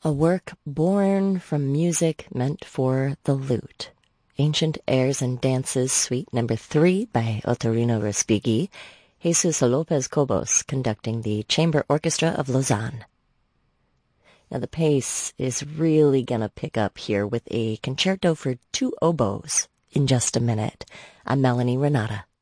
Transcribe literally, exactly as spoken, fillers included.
A work born from music meant for the lute. Ancient Airs and Dances, Suite Number three by Otorino Respighi, Jesus Lopez Cobos conducting the Chamber Orchestra of Lausanne. Now the pace is really gonna pick up here with a concerto for two oboes in just a minute. I'm Melanie Renata.